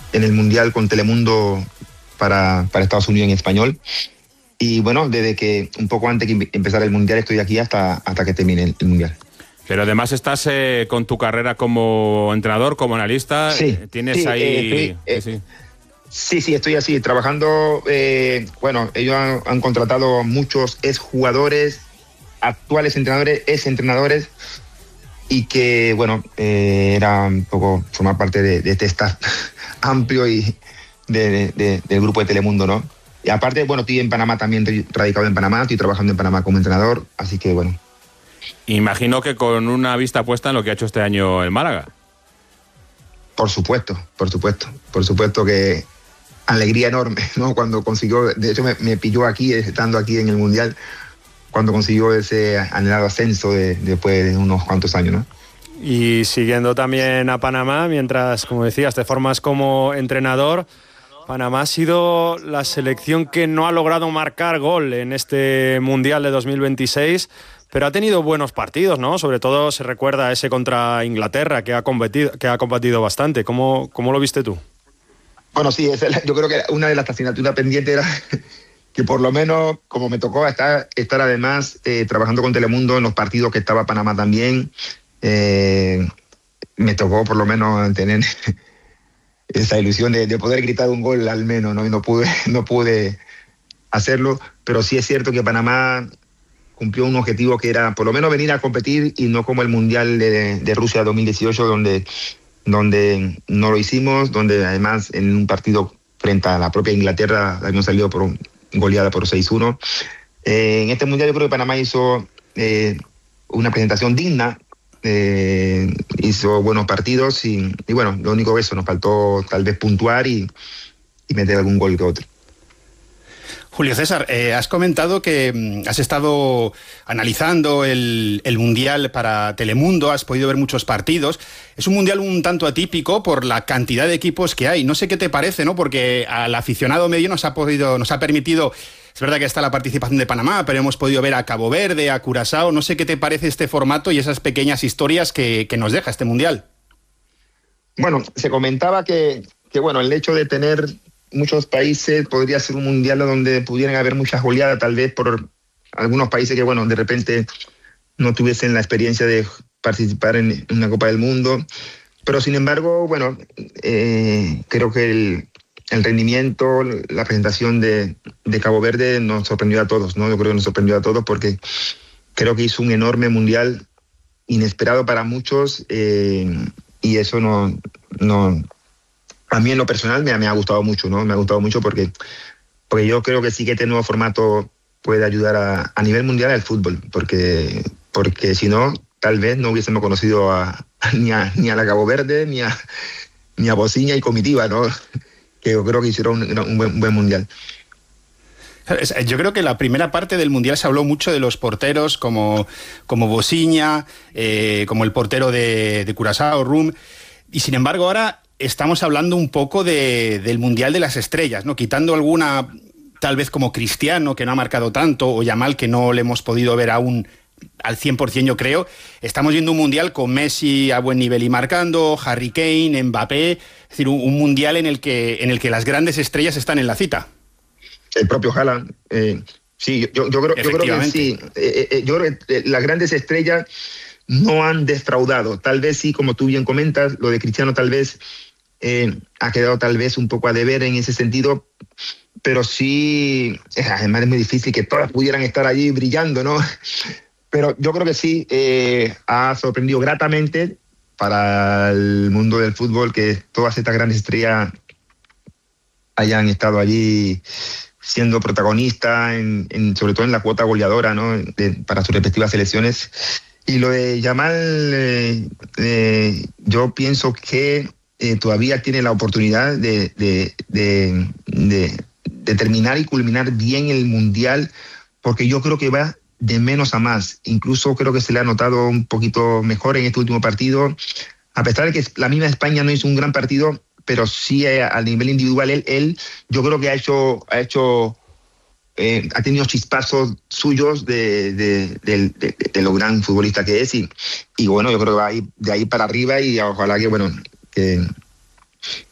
en el Mundial con Telemundo para Estados Unidos en español. Y bueno, desde que un poco antes que empezara el Mundial estoy aquí hasta que termine el Mundial. Pero además estás con tu carrera como entrenador, como analista. Sí, tienes sí, ahí... Sí, estoy así, trabajando. Bueno, ellos han contratado muchos exjugadores, actuales entrenadores, exentrenadores, y que, bueno, era un poco formar parte de este staff amplio y del grupo de Telemundo, ¿no? Y aparte, bueno, estoy en Panamá también, estoy radicado en Panamá, estoy trabajando en Panamá como entrenador, así que, bueno. Imagino que con una vista puesta en lo que ha hecho este año el Málaga. Por supuesto que alegría enorme, ¿no? Cuando consiguió, de hecho me pilló aquí, estando aquí en el Mundial, cuando consiguió ese anhelado ascenso después de unos cuantos años, ¿no? Y siguiendo también a Panamá, mientras, como decías, te formas como entrenador, Panamá ha sido la selección que no ha logrado marcar gol en este Mundial de 2026, pero ha tenido buenos partidos, ¿no? Sobre todo se recuerda ese contra Inglaterra, que ha combatido bastante. ¿Cómo lo viste tú? Bueno, sí, yo creo que una de las asignaturas pendientes era que por lo menos, como me tocó estar además trabajando con Telemundo en los partidos que estaba Panamá también, me tocó por lo menos tener esa ilusión de poder gritar un gol al menos, ¿no? Y no pude hacerlo, pero sí es cierto que Panamá cumplió un objetivo que era por lo menos venir a competir y no como el Mundial de Rusia 2018 donde no lo hicimos, donde además en un partido frente a la propia Inglaterra habíamos salido goleada por 6-1. En este Mundial yo creo que Panamá hizo una presentación digna, hizo buenos partidos y bueno, lo único que eso, nos faltó tal vez puntuar y meter algún gol que otro. Julio César, has comentado que has estado analizando el Mundial para Telemundo, has podido ver muchos partidos. Es un Mundial un tanto atípico por la cantidad de equipos que hay. No sé qué te parece, ¿no? Porque al aficionado medio nos ha permitido, es verdad que está la participación de Panamá, pero hemos podido ver a Cabo Verde, a Curazao. No sé qué te parece este formato y esas pequeñas historias que nos deja este Mundial. Bueno, se comentaba que bueno, el hecho de tener muchos países podría ser un Mundial donde pudieran haber muchas goleadas, tal vez por algunos países que, bueno, de repente no tuviesen la experiencia de participar en una Copa del Mundo. Pero, sin embargo, bueno, creo que el rendimiento, la presentación de Cabo Verde nos sorprendió a todos, ¿no? Yo creo que nos sorprendió a todos porque creo que hizo un enorme Mundial inesperado para muchos y eso no a mí en lo personal me ha gustado mucho, ¿no? Me ha gustado mucho porque yo creo que sí que este nuevo formato puede ayudar a nivel mundial al fútbol, porque si no, tal vez no hubiésemos conocido ni a la Cabo Verde, ni a Bociña y Comitiva, ¿no? Que yo creo que hicieron un buen mundial. Yo creo que la primera parte del Mundial se habló mucho de los porteros como Bociña, como el portero de Curazao, Rum, y sin embargo ahora estamos hablando un poco del Mundial de las Estrellas, ¿no? Quitando alguna, tal vez como Cristiano, que no ha marcado tanto, o Yamal, que no le hemos podido ver aún al 100%, yo creo. Estamos viendo un Mundial con Messi a buen nivel y marcando, Harry Kane, Mbappé, es decir, un Mundial en el que las grandes estrellas están en la cita. El propio Haaland, sí, yo creo que sí. Yo creo que las grandes estrellas no han defraudado. Tal vez sí, como tú bien comentas, lo de Cristiano tal vez ha quedado tal vez un poco a deber en ese sentido, pero sí, además es muy difícil que todas pudieran estar allí brillando, ¿no? Pero yo creo que sí, ha sorprendido gratamente para el mundo del fútbol que todas estas grandes estrellas hayan estado allí siendo protagonistas, sobre todo en la cuota goleadora, ¿no? Para sus respectivas selecciones. Y lo de Yamal, yo pienso que todavía tiene la oportunidad de terminar y culminar bien el Mundial, porque yo creo que va de menos a más. Incluso creo que se le ha notado un poquito mejor en este último partido, a pesar de que la misma España no hizo un gran partido, pero sí a nivel individual él yo creo que ha tenido chispazos suyos de lo gran futbolista que es y bueno, yo creo que va a ir de ahí para arriba y ojalá que bueno